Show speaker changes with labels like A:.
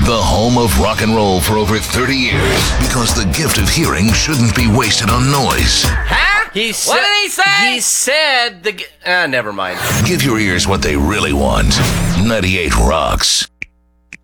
A: The home of rock and roll for over 30 years. Because the gift of hearing shouldn't be wasted on noise.
B: Huh? What did he say?
C: He said never mind.
A: Give your ears what they really want. 98 Rocks.